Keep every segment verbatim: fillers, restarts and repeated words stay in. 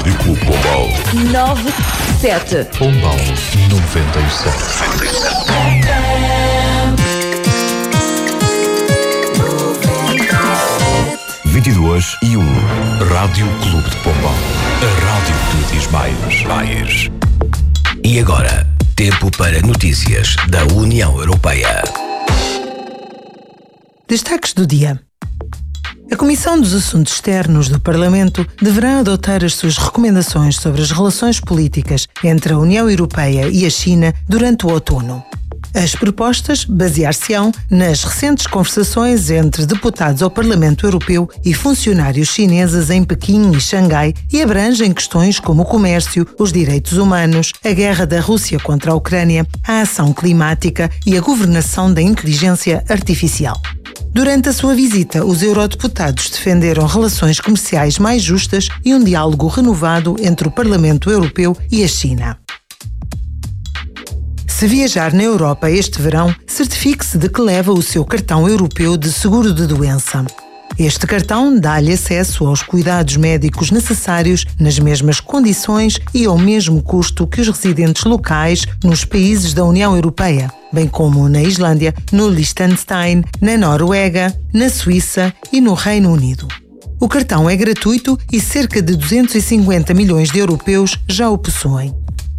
Rádio Clube Pombal. nove sete. Pombal noventa e sete. vinte e dois e um. Rádio Clube de Pombal. A rádio que diz mais. mais. E agora, tempo para notícias da União Europeia. Destaques do dia. A Comissão dos Assuntos Externos do Parlamento deverá adotar as suas recomendações sobre as relações políticas entre a União Europeia e a China durante o outono. As propostas basear-se-ão nas recentes conversações entre deputados ao Parlamento Europeu e funcionários chineses em Pequim e Xangai e abrangem questões como o comércio, os direitos humanos, a guerra da Rússia contra a Ucrânia, a ação climática e a governação da inteligência artificial. Durante a sua visita, os eurodeputados defenderam relações comerciais mais justas e um diálogo renovado entre o Parlamento Europeu e a China. Se viajar na Europa este verão, certifique-se de que leva o seu cartão europeu de seguro de doença. Este cartão dá-lhe acesso aos cuidados médicos necessários nas mesmas condições e ao mesmo custo que os residentes locais nos países da União Europeia, bem como na Islândia, no Liechtenstein, na Noruega, na Suíça e no Reino Unido. O cartão é gratuito e cerca de duzentos e cinquenta milhões de europeus já o possuem.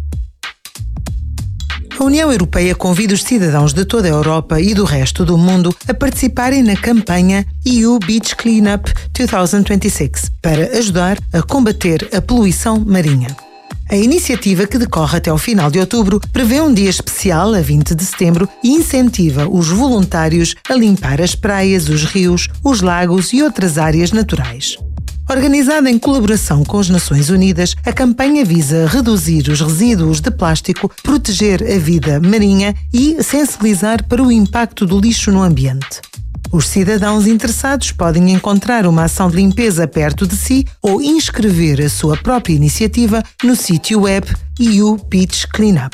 A União Europeia convida os cidadãos de toda a Europa e do resto do mundo a participarem na campanha E U Beach Cleanup dois mil e vinte e seis para ajudar a combater a poluição marinha. A iniciativa, que decorre até ao final de outubro, prevê um dia especial, a vinte de setembro, e incentiva os voluntários a limpar as praias, os rios, os lagos e outras áreas naturais. Organizada em colaboração com as Nações Unidas, a campanha visa reduzir os resíduos de plástico, proteger a vida marinha e sensibilizar para o impacto do lixo no ambiente. Os cidadãos interessados podem encontrar uma ação de limpeza perto de si ou inscrever a sua própria iniciativa no sítio web E U Beach Cleanup.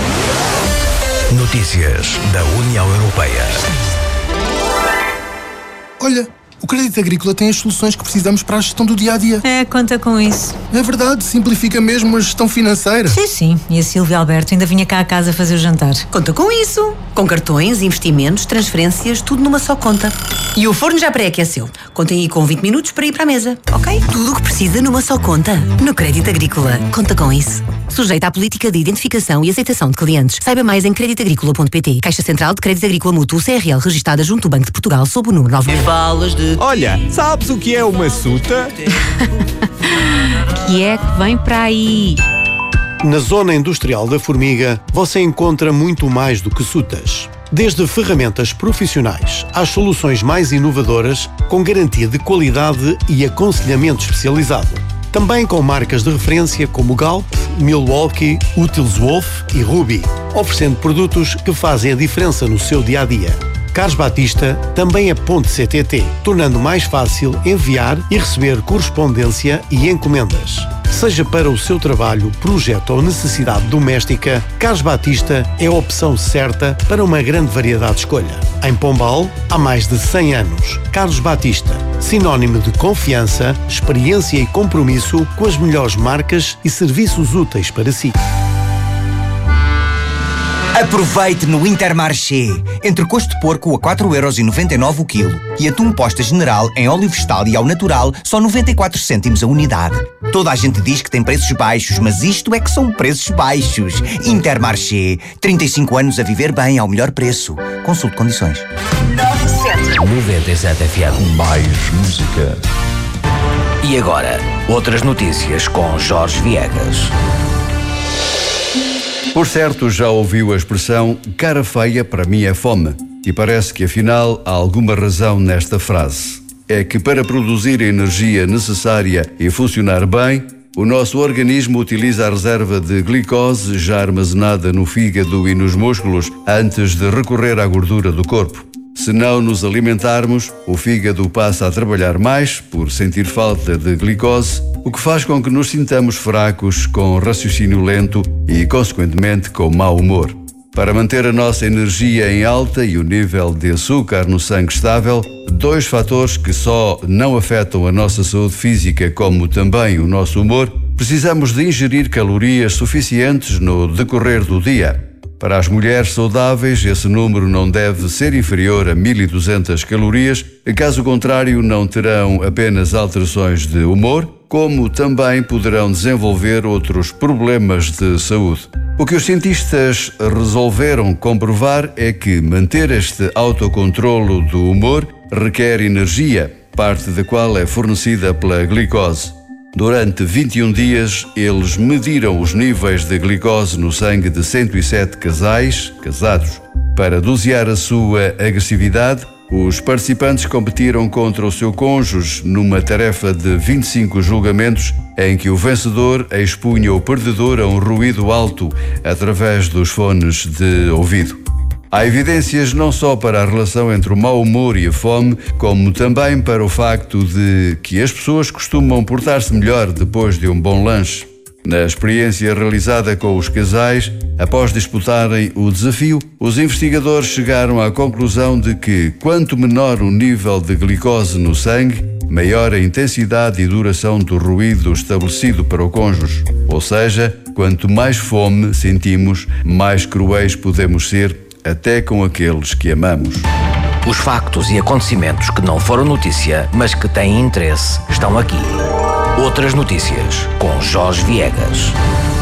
Notícias da União Europeia. Olha, o Crédito Agrícola tem as soluções que precisamos para a gestão do dia-a-dia. É, conta com isso. É verdade, simplifica mesmo a gestão financeira. Sim, sim. E a Silvia Alberto ainda vinha cá a casa fazer o jantar. Conta com isso. Com cartões, investimentos, transferências, tudo numa só conta. E o forno já pré-aqueceu. Contem aí com vinte minutos para ir para a mesa, ok? Tudo o que precisa numa só conta. No Crédito Agrícola. Conta com isso. Sujeita à política de identificação e aceitação de clientes. Saiba mais em crédito agrícola ponto pt. Caixa Central de Crédito Agrícola Mútuo C R L, registada junto ao Banco de Portugal, sob o número nove. Falas de... Olha, sabes o que é uma suta? Que é que vem para aí? Na Zona Industrial da Formiga, você encontra muito mais do que sutas. Desde ferramentas profissionais às soluções mais inovadoras, com garantia de qualidade e aconselhamento especializado. Também com marcas de referência como Galp, Milwaukee, Utilswolf e Ruby, oferecendo produtos que fazem a diferença no seu dia-a-dia. Carlos Batista também é ponto C T T, tornando mais fácil enviar e receber correspondência e encomendas. Seja para o seu trabalho, projeto ou necessidade doméstica, Carlos Batista é a opção certa para uma grande variedade de escolha. Em Pombal, há mais de cem anos, Carlos Batista, sinónimo de confiança, experiência e compromisso com as melhores marcas e serviços úteis para si. Aproveite no Intermarché. Entrecosto de porco a quatro euros e noventa e nove o quilo e atum posta general em óleo vegetal e ao natural só noventa e quatro cêntimos a unidade. Toda a gente diz que tem preços baixos, mas isto é que são preços baixos. Intermarché. trinta e cinco anos a viver bem ao melhor preço. Consulte condições. noventa e sete F M. Mais música. E agora, outras notícias com Jorge Viegas. Por certo, já ouviu a expressão cara feia para mim é fome. E parece que afinal há alguma razão nesta frase. É que para produzir a energia necessária e funcionar bem, o nosso organismo utiliza a reserva de glicose já armazenada no fígado e nos músculos antes de recorrer à gordura do corpo. Se não nos alimentarmos, o fígado passa a trabalhar mais por sentir falta de glicose, o que faz com que nos sintamos fracos, com raciocínio lento e, consequentemente, com mau humor. Para manter a nossa energia em alta e o nível de açúcar no sangue estável, dois fatores que só não afetam a nossa saúde física como também o nosso humor precisamos de ingerir calorias suficientes no decorrer do dia. Para as mulheres saudáveis, esse número não deve ser inferior a mil e duzentas calorias, caso contrário não terão apenas alterações de humor, como também poderão desenvolver outros problemas de saúde. O que os cientistas resolveram comprovar é que manter este autocontrolo do humor requer energia, parte da qual é fornecida pela glicose. Durante vinte e um dias, eles mediram os níveis de glicose no sangue de cento e sete casais, casados. Para dosear a sua agressividade, os participantes competiram contra o seu cônjuge numa tarefa de vinte e cinco julgamentos em que o vencedor expunha o perdedor a um ruído alto através dos fones de ouvido. Há evidências não só para a relação entre o mau humor e a fome, como também para o facto de que as pessoas costumam portar-se melhor depois de um bom lanche. Na experiência realizada com os casais, após disputarem o desafio, os investigadores chegaram à conclusão de que, quanto menor o nível de glicose no sangue, maior a intensidade e duração do ruído estabelecido para o cônjuge. Ou seja, quanto mais fome sentimos, mais cruéis podemos ser, até com aqueles que amamos. Os factos e acontecimentos que não foram notícia, mas que têm interesse, estão aqui. Outras notícias, com Jorge Viegas.